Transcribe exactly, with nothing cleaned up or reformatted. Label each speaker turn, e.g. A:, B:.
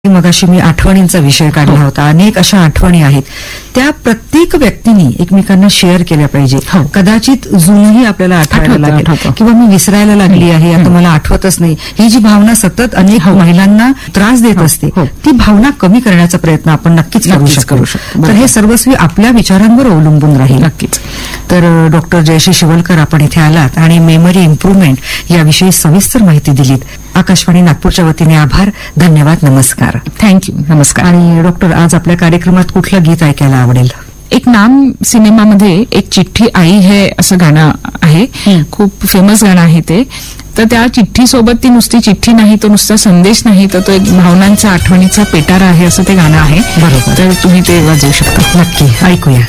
A: मगाशी मी आठवणींचा विषय काढला होता. अनेक अशा आठवणी आहेत, त्या प्रत्येक व्यक्तीने एकमेकांना शेअर केल्या पाहिजे. कदाचित जुनही आपल्याला आठवायला लागेल किंवा मी विसरायला लागली आहे, आता मला आठवतच नाही, ही जी भावना सतत अनेक महिलांना त्रास देत असते, ती भावना कमी करण्याचा प्रयत्न आपण नक्कीच करू शकतो. तर हे सर्वस्वी आपल्या विचारांवर अवलंबून राहील. नक्कीच. तर डॉक्टर जयश्री शिवलकर, आपण इथे आलात आणि मेमरी इम्प्रुव्हमेंट याविषयी सविस्तर माहिती दिलीत. आकाशवाणी नागपूरच्या वतीने आभार, धन्यवाद, नमस्कार.
B: थँक्यू, नमस्कार.
A: आणि डॉक्टर, आज आपल्या कार्यक्रमात कुठलं गीत ऐकायला आवडेल?
B: एक नाम सिनेमामध्ये एक चिठ्ठी आई है असं गाणं आहे, खूप फेमस गाणं आहे ते. तर त्या चिठ्ठी सोबत ती नुसती चिठ्ठी नाही, तो नुसता संदेश नाही, तर तो एक भावनांचा, आठवणीचा पेटारा आहे, असं ते गाणं आहे.
A: बरोबर.
B: तर तुम्ही ते वाजवू शकता.
A: नक्की ऐकूया.